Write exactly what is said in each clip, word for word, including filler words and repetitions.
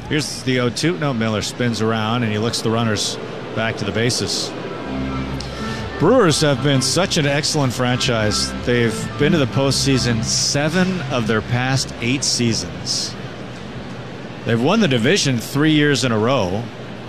Here's the oh two. No, Miller spins around and he looks the runners back to the bases. Brewers have been such an excellent franchise. They've been to the postseason seven of their past eight seasons. They've won the division three years in a row.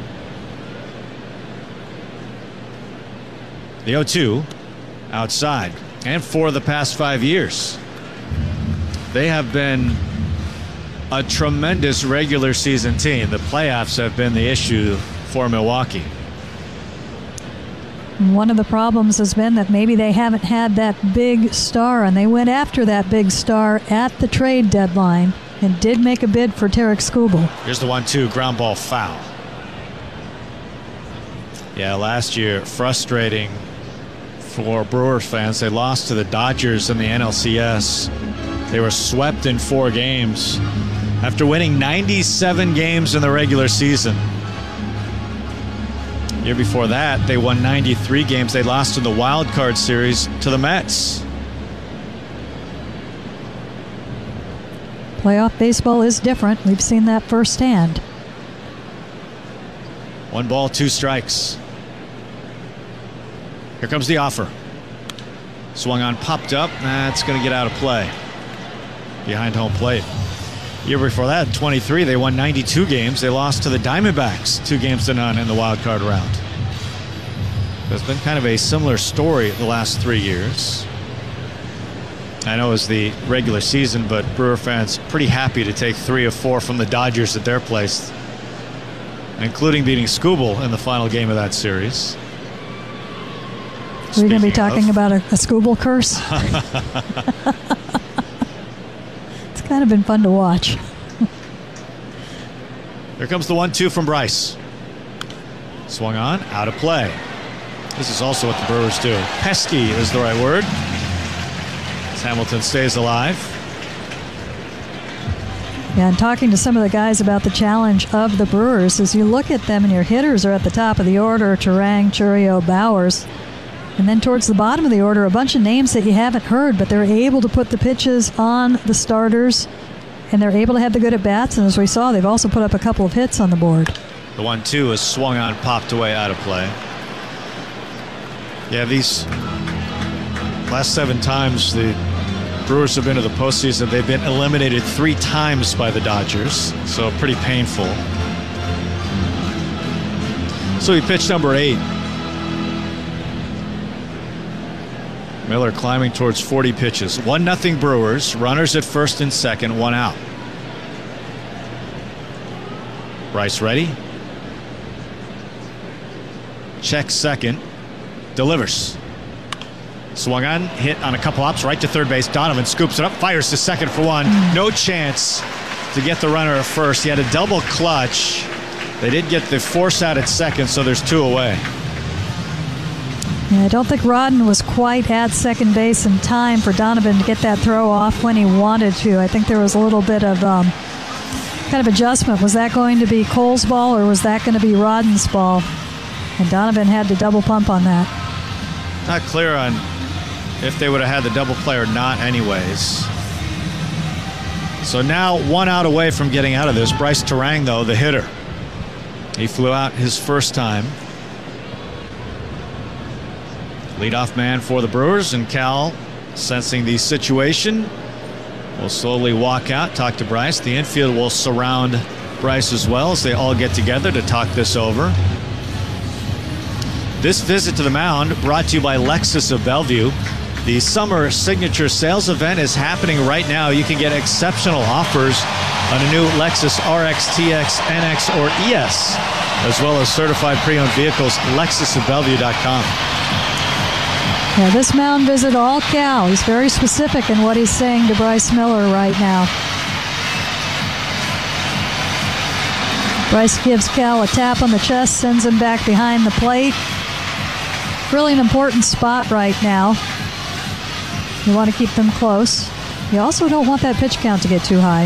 The oh two outside, and for the past five years. They have been a tremendous regular season team. The playoffs have been the issue for Milwaukee. One of the problems has been that maybe they haven't had that big star, and they went after that big star at the trade deadline and did make a bid for Tarik Skubal. Here's the one two, ground ball foul. Yeah, last year, frustrating for Brewers fans. They lost to the Dodgers in the N L C S. They were swept in four games after winning ninety-seven games in the regular season. Year before that, they won ninety-three games. They lost in the wild card series to the Mets. Playoff baseball is different. We've seen that firsthand. One ball, two strikes. Here comes the offer. Swung on, popped up. That's going to get out of play. Behind home plate. Year before that, twenty-three, they won ninety-two games. They lost to the Diamondbacks two games to none in the wild card round. It's been kind of a similar story the last three years. I know it was the regular season, but Brewer fans pretty happy to take three of four from the Dodgers at their place, including beating Skubal in the final game of that series. We're going to be talking of, about a, a Skubal curse. It's kind of been fun to watch. Here comes the one two from Bryce. Swung on, out of play. This is also what the Brewers do. Pesky is the right word. As Hamilton stays alive. Yeah, and talking to some of the guys about the challenge of the Brewers, as you look at them and your hitters are at the top of the order, Turang, Chourio, Bowers. And then towards the bottom of the order, a bunch of names that you haven't heard, but they're able to put the pitches on the starters, and they're able to have the good at-bats. And as we saw, they've also put up a couple of hits on the board. The one two is swung on, popped away, out of play. Yeah, these last seven times the Brewers have been to the postseason, they've been eliminated three times by the Dodgers, so pretty painful. So he pitched number eight. Miller climbing towards forty pitches. one nothing Brewers. Runners at first and second, one out. Bryce ready. Checks second. Delivers. Swung on, hit on a couple hops, right to third base. Donovan scoops it up, fires to second for one. No chance to get the runner at first. He had a double clutch. They did get the force out at second, so there's two away. Yeah, I don't think Rodden was quite at second base in time for Donovan to get that throw off when he wanted to. I think there was a little bit of um, kind of adjustment. Was that going to be Cole's ball or was that going to be Rodden's ball? And Donovan had to double pump on that. Not clear on if they would have had the double play or not anyways. So now one out away from getting out of this. Bryce Turang, though, the hitter. He flew out his first time. Leadoff man for the Brewers, and Cal, sensing the situation, will slowly walk out, talk to Bryce. The infield will surround Bryce as well as they all get together to talk this over. This visit to the mound brought to you by Lexus of Bellevue. The summer signature sales event is happening right now. You can get exceptional offers on a new Lexus R X, T X, N X, or E S, as well as certified pre-owned vehicles. Lexus of Bellevue dot com. Yeah, this mound visit, all Cal. He's very specific in what he's saying to Bryce Miller right now. Bryce gives Cal a tap on the chest, sends him back behind the plate. Really an important spot right now. You want to keep them close. You also don't want that pitch count to get too high.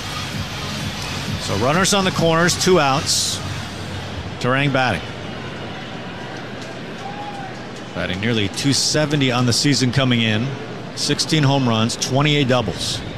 So runners on the corners, two outs. Turang batting. Batting nearly two seventy on the season coming in. sixteen home runs, twenty-eight doubles.